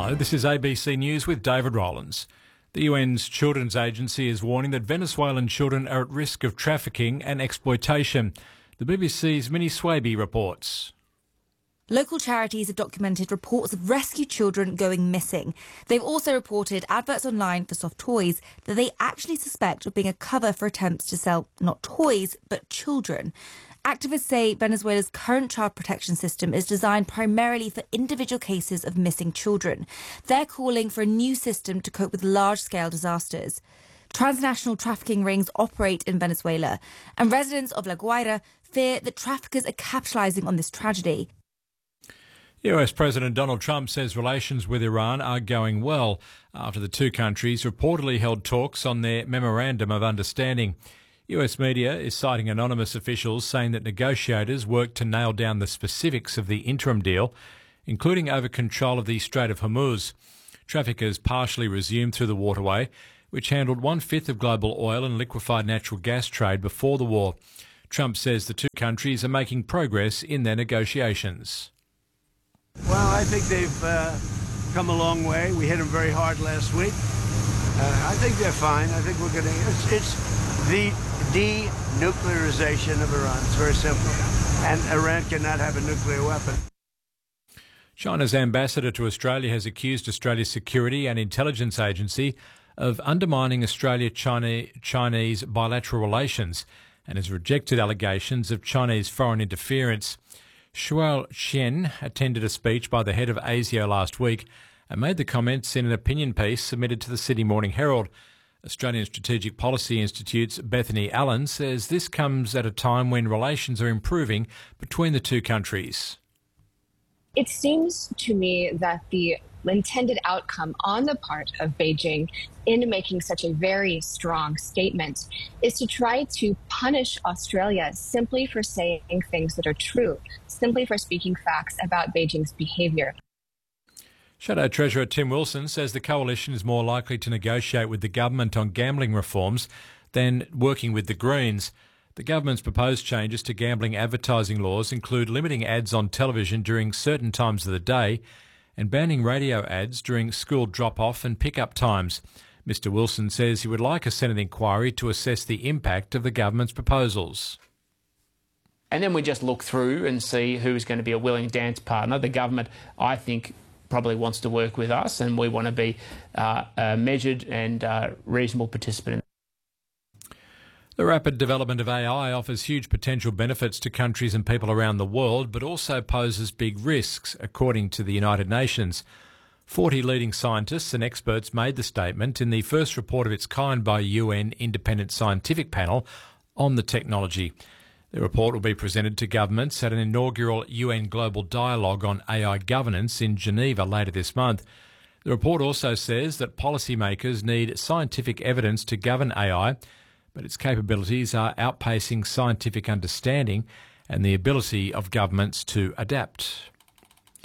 Hello, this is ABC News with David Rowlands. The UN's Children's Agency is warning that Venezuelan children are at risk of trafficking and exploitation. The BBC's Minnie Swaby reports. Local charities have documented reports of rescued children going missing. They've also reported adverts online for soft toys that they actually suspect of being a cover for attempts to sell not toys, but children. Activists say Venezuela's current child protection system is designed primarily for individual cases of missing children. They're calling for a new system to cope with large-scale disasters. Transnational trafficking rings operate in Venezuela, and residents of La Guaira fear that traffickers are capitalising on this tragedy. US President Donald Trump says relations with Iran are going well after the two countries reportedly held talks on their Memorandum of Understanding. US media is citing anonymous officials saying that negotiators worked to nail down the specifics of the interim deal, including over control of the Strait of Hormuz. Traffic has partially resumed through the waterway, which handled 1/5 of global oil and liquefied natural gas trade before the war. Trump says the two countries are making progress in their negotiations. Well, I think they've come a long way. We hit them very hard last week. I think they're fine. I think we're going to... It's the denuclearization of Iran. It's very simple. And Iran cannot have a nuclear weapon. China's ambassador to Australia has accused Australia's security and intelligence agency of undermining Australia-Chinese bilateral relations and has rejected allegations of Chinese foreign interference. Shuo Chen attended a speech by the head of ASIO last week and made the comments in an opinion piece submitted to the Sydney Morning Herald. Australian Strategic Policy Institute's Bethany Allen says this comes at a time when relations are improving between the two countries. It seems to me that the intended outcome on the part of Beijing in making such a very strong statement is to try to punish Australia simply for saying things that are true, simply for speaking facts about Beijing's behaviour. Shadow Treasurer Tim Wilson says the coalition is more likely to negotiate with the government on gambling reforms than working with the Greens. The government's proposed changes to gambling advertising laws include limiting ads on television during certain times of the day and banning radio ads during school drop-off and pick-up times. Mr Wilson says he would like a Senate inquiry to assess the impact of the government's proposals. And then we just look through and see who's going to be a willing dance partner. The government, I think, probably wants to work with us, and we want to be a measured and reasonable participant. The rapid development of AI offers huge potential benefits to countries and people around the world, but also poses big risks, according to the United Nations. 40 leading scientists and experts made the statement in the first report of its kind by a UN independent scientific panel on the technology. The report will be presented to governments at an inaugural UN Global Dialogue on AI governance in Geneva later this month. The report also says that policymakers need scientific evidence to govern AI, but its capabilities are outpacing scientific understanding and the ability of governments to adapt.